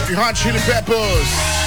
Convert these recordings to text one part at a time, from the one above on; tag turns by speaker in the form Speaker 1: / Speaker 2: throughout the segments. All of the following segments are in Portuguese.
Speaker 1: Red Hot Chili Peppers.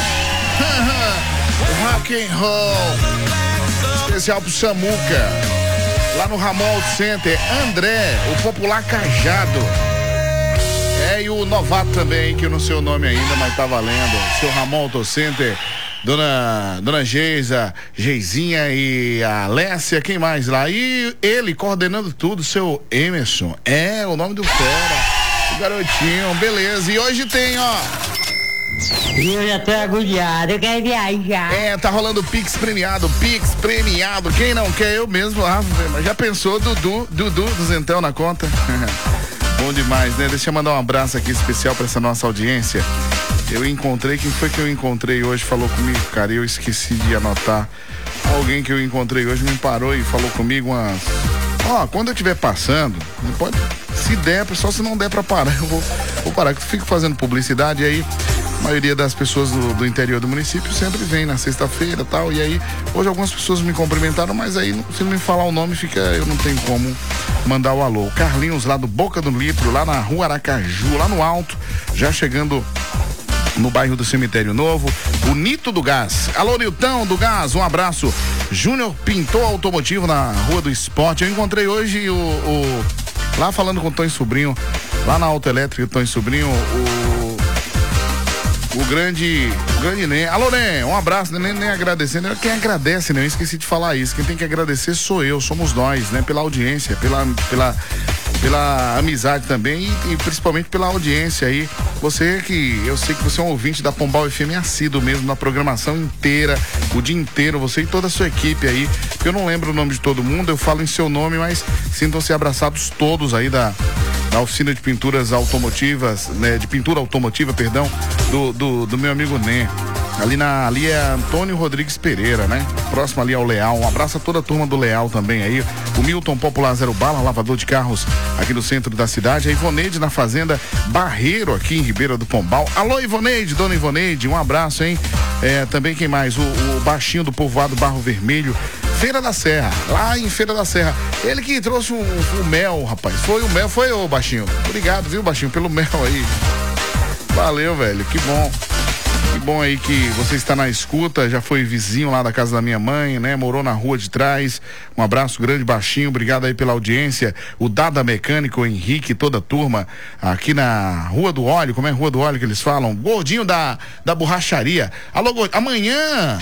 Speaker 1: Rock and roll. Especial pro Samuca. Lá no Ramon Auto Center. André, o popular Cajado. E o novato também, que eu não sei o nome ainda, mas tá valendo. Seu Ramon Auto Center. Dona Geisa, Geizinha e a Lécia, quem mais lá? E ele coordenando tudo, seu Emerson. É, o nome do fera. O garotinho, beleza. E hoje tem, ó.
Speaker 2: Eu já tô agoniado, eu quero viajar.
Speaker 1: Tá rolando Pix premiado. Quem não quer? Eu mesmo, mas já pensou, Dudu, duzentão na conta? Bom demais, né? Deixa eu mandar um abraço aqui especial pra essa nossa audiência. Eu encontrei, quem foi que eu encontrei hoje falou comigo, cara, eu esqueci de anotar. Alguém que eu encontrei hoje me parou e falou comigo umas... quando eu estiver passando, pode, se der, só se não der pra parar, eu vou parar, que eu fico fazendo publicidade, e aí a maioria das pessoas do interior do município sempre vem na sexta-feira e tal, e aí hoje algumas pessoas me cumprimentaram, mas aí se não me falar o nome, eu não tenho como mandar o alô. Carlinhos lá do Boca do Litro, lá na rua Aracaju, lá no alto, já chegando no bairro do Cemitério Novo, o Nito do Gás. Alô, Nilton do Gás, um abraço. Júnior Pintor Automotivo na Rua do Esporte. Eu encontrei hoje lá falando com o Tonho Sobrinho, lá na Autoelétrica Tonho Sobrinho, o grande Nê. Alô, Nê, um abraço, nem agradecendo. Quem agradece, né? Eu esqueci de falar isso. Quem tem que agradecer somos nós, né? Pela audiência, pela amizade também e principalmente pela audiência aí. Você eu sei que você é um ouvinte da Pombal FM assíduo mesmo, na programação inteira, o dia inteiro, você e toda a sua equipe aí, porque eu não lembro o nome de todo mundo, eu falo em seu nome, mas sintam-se abraçados todos aí da oficina de pinturas automotivas, né, de pintura automotiva, perdão, do meu amigo Nê. Ali é Antônio Rodrigues Pereira, né? Próximo ali ao Leal. Um abraço a toda a turma do Leal também aí. O Milton Popular Zero Bala, lavador de carros aqui no centro da cidade. A Ivoneide na Fazenda Barreiro, aqui em Ribeira do Pombal. Alô, Ivoneide, dona Ivoneide, um abraço, hein? Também quem mais? O baixinho do povoado Barro Vermelho. Feira da Serra, lá em Feira da Serra. Ele que trouxe o mel, rapaz. Foi o mel, foi o baixinho. Obrigado, viu, baixinho, pelo mel aí. Valeu, velho, que bom. Que bom aí que você está na escuta, já foi vizinho lá da casa da minha mãe, né? Morou na rua de trás. Um abraço grande, baixinho, obrigado aí pela audiência. O Dada Mecânico, o Henrique, toda a turma aqui na Rua do Óleo, como é Rua do Óleo que eles falam? Gordinho da borracharia. Alô, Gordinho, amanhã...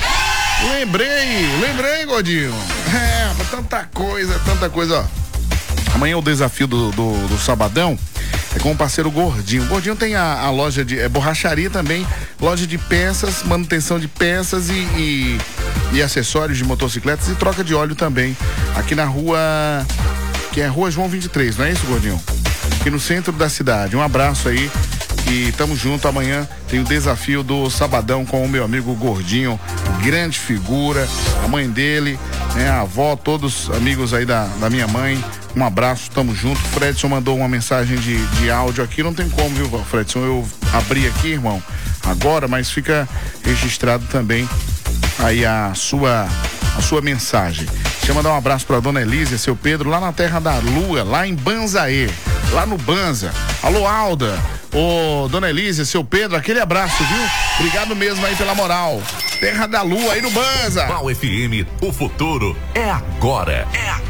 Speaker 1: Lembrei, Gordinho. Tanta coisa, ó. Amanhã o desafio do Sabadão é com o parceiro Gordinho. O Gordinho tem a loja de borracharia também, loja de peças, manutenção de peças e acessórios de motocicletas e troca de óleo também. Aqui na rua, que é Rua João 23, não é isso, Gordinho? Aqui no centro da cidade. Um abraço aí e tamo junto. Amanhã tem o desafio do Sabadão com o meu amigo Gordinho, grande figura, a mãe dele, né, a avó, todos amigos aí da minha mãe. Um abraço, tamo junto. Fredson mandou uma mensagem de áudio aqui, não tem como, viu, Fredson? Eu abri aqui, irmão, agora, mas fica registrado também aí a sua mensagem. Deixa eu mandar um abraço pra dona Elísia, seu Pedro, lá na Terra da Lua, lá em Banzaê, lá no Banza. Alô, Alda, dona Elísia, seu Pedro, aquele abraço, viu? Obrigado mesmo aí pela moral. Terra da Lua, aí no Banza.
Speaker 3: Pombal FM, o futuro é agora.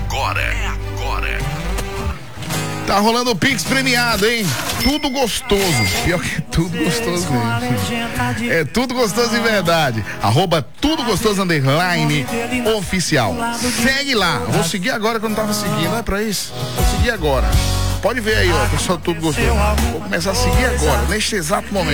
Speaker 1: Tá rolando o Pix premiado, hein? Tudo gostoso. Pior que é tudo gostoso mesmo. É tudo gostoso de verdade. @tudo gostoso _ oficial. Segue lá. Vou seguir agora que eu não tava seguindo. Não é pra isso? Vou seguir agora. Pode ver aí, ó. Pessoal, tudo gostoso. Vou começar a seguir agora, neste exato momento.